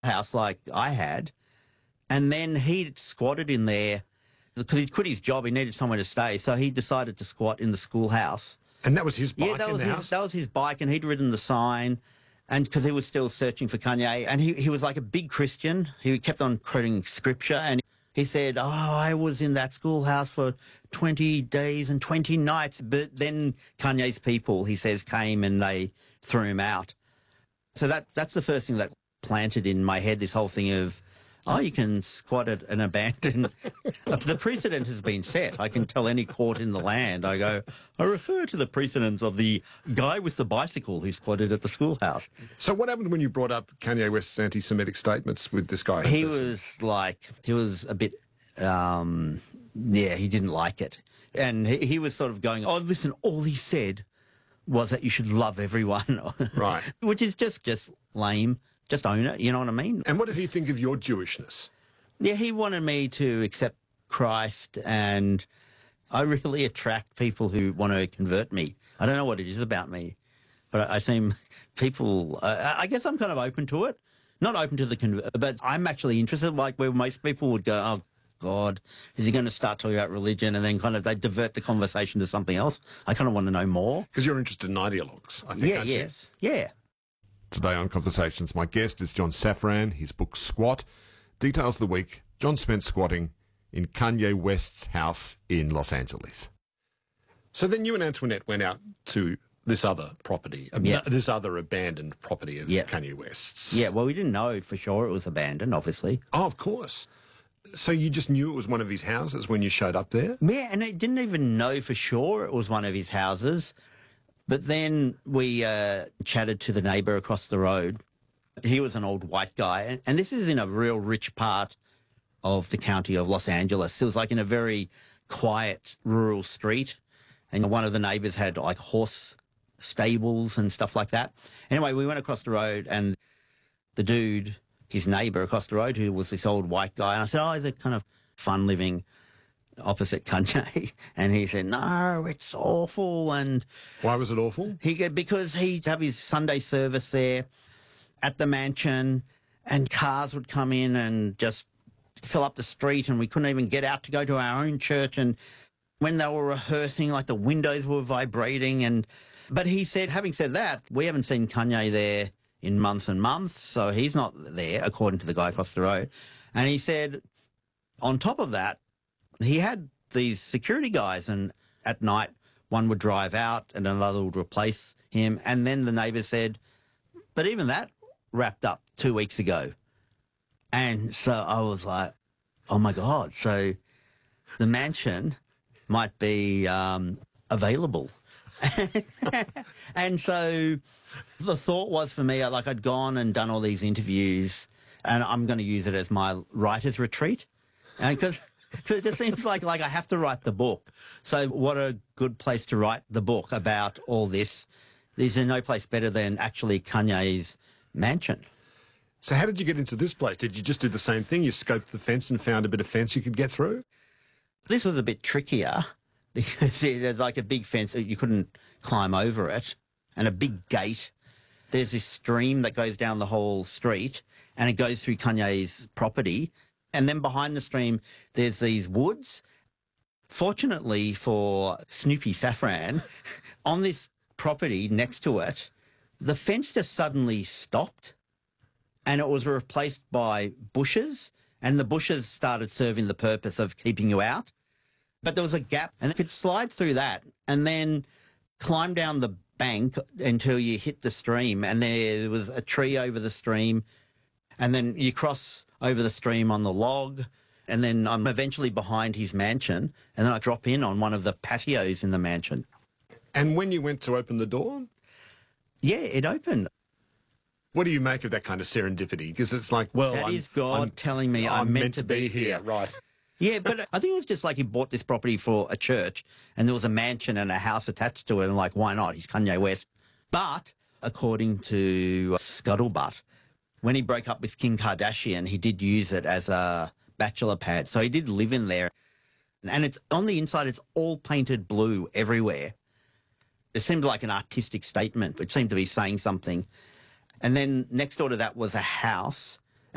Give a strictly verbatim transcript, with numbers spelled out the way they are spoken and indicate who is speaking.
Speaker 1: house like I had. And then he squatted in there because he'd quit his job. He needed somewhere to stay. So he decided to squat in the schoolhouse.
Speaker 2: And that was his bike
Speaker 1: yeah, that
Speaker 2: in
Speaker 1: was
Speaker 2: the
Speaker 1: his,
Speaker 2: house?
Speaker 1: that was his bike, and he'd ridden the sign, and because he was still searching for Kanye, and he, he was like a big Christian. He kept on quoting scripture, and he said, oh, I was in that schoolhouse for twenty days and twenty nights, but then Kanye's people, he says, came and they threw him out. So that that's the first thing that planted in my head, this whole thing of, oh, you can squat at an abandoned... The precedent has been set. I can tell any court in the land. I go, I refer to the precedent of the guy with the bicycle who squatted at the schoolhouse.
Speaker 2: So what happened when you brought up Kanye West's anti-Semitic statements with this guy?
Speaker 1: He was like, he was a bit, um, yeah, he didn't like it. And he, he was sort of going, oh, listen, all he said was that you should love everyone.
Speaker 2: Right.
Speaker 1: Which is just, just lame. Just own it, you know what I mean?
Speaker 2: And what did he think of your Jewishness?
Speaker 1: Yeah, he wanted me to accept Christ, and I really attract people who want to convert me. I don't know what it is about me, but I seem people, uh, I guess I'm kind of open to it. Not open to the convert, but I'm actually interested, like where most people would go, oh, God, is he going to start talking about religion? And then kind of they divert the conversation to something else. I kind of want to know more.
Speaker 2: Because you're interested in ideologues, I think.
Speaker 1: Yeah, yes, you? yeah.
Speaker 2: Today on Conversations, my guest is John Safran. His book, Squat. Details of the week, John spent squatting in Kanye West's house in Los Angeles. So then you and Antoinette went out to this other property,
Speaker 1: yeah.
Speaker 2: this other abandoned property of
Speaker 1: yeah.
Speaker 2: Kanye West's.
Speaker 1: Yeah, well, we didn't know for sure it was abandoned, obviously.
Speaker 2: Oh, of course. So you just knew it was one of his houses when you showed up there?
Speaker 1: Yeah, and I didn't even know for sure it was one of his houses. But then we uh, chatted to the neighbour across the road. He was an old white guy, and, and this is in a real rich part of the county of Los Angeles. It was like in a very quiet rural street, and one of the neighbours had like horse stables and stuff like that. Anyway, we went across the road, and the dude, his neighbour across the road, who was this old white guy, and I said, oh, he's a kind of fun living opposite Kanye, and he said, no, it's awful. And
Speaker 2: why was it awful?
Speaker 1: He because he'd have his Sunday service there at the mansion, and cars would come in and just fill up the street, and we couldn't even get out to go to our own church. And when they were rehearsing, like the windows were vibrating. And but he said, having said that, we haven't seen Kanye there in months and months, so he's not there, according to the guy across the road. And he said, on top of that, he had these security guys, and at night one would drive out and another would replace him. And then the neighbour said, but even that wrapped up two weeks ago. And so I was like, oh, my God. So the mansion might be um, available. And so the thought was for me, like I'd gone and done all these interviews, and I'm going to use it as my writer's retreat. And because... Because it just seems like like I have to write the book. So what a good place to write the book about all this. There's no place better than actually Kanye's mansion.
Speaker 2: So how did you get into this place? Did you just do the same thing? You scoped the fence and found a bit of fence you could get through?
Speaker 1: This was a bit trickier because there's like a big fence that you couldn't climb over it, and a big gate. There's this stream that goes down the whole street, and it goes through Kanye's property. And then behind the stream, there's these woods. Fortunately for Snoopy Safran, on this property next to it, the fence just suddenly stopped, and it was replaced by bushes, and the bushes started serving the purpose of keeping you out. But there was a gap, and you could slide through that and then climb down the bank until you hit the stream, and there was a tree over the stream, and then you cross over the stream on the log, and then I'm eventually behind his mansion, and then I drop in on one of the patios in the mansion.
Speaker 2: And when you went to open the door?
Speaker 1: Yeah, it opened.
Speaker 2: What do you make of that kind of serendipity? Because it's like, well,
Speaker 1: that
Speaker 2: I'm,
Speaker 1: is God
Speaker 2: I'm,
Speaker 1: telling me I'm,
Speaker 2: I'm
Speaker 1: meant,
Speaker 2: meant to be, be here. here. Right.
Speaker 1: Yeah, but I think it was just like he bought this property for a church, and there was a mansion and a house attached to it, and like, why not? He's Kanye West. But according to Scuttlebutt, when he broke up with Kim Kardashian, he did use it as a bachelor pad. So he did live in there. And it's on the inside, it's all painted blue everywhere. It seemed like an artistic statement. It seemed to be saying something. And then next door to that was a house,